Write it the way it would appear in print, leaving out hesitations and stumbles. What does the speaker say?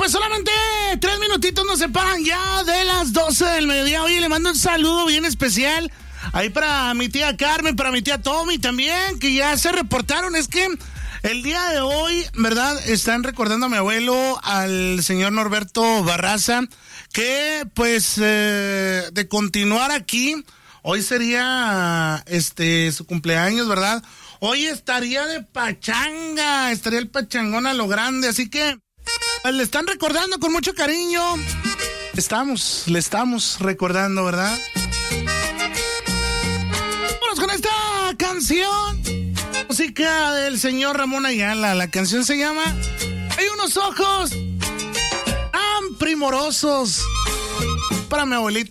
pues solamente 3 minutitos nos separan ya de las 12 del mediodía. Oye, le mando un saludo bien especial ahí para mi tía Carmen, para mi tía Tommy también, que ya se reportaron. Es que el día de hoy, ¿verdad? Están recordando a mi abuelo, al señor Norberto Barraza, que pues de continuar aquí, hoy sería su cumpleaños, ¿verdad? Hoy estaría de pachanga, estaría el pachangón a lo grande, así que pues, le están recordando con mucho cariño. Le estamos recordando, ¿verdad? Vámonos con esta canción. Música del señor Ramón Ayala. La canción se llama Hay unos ojos tan primorosos. Para mi abuelito.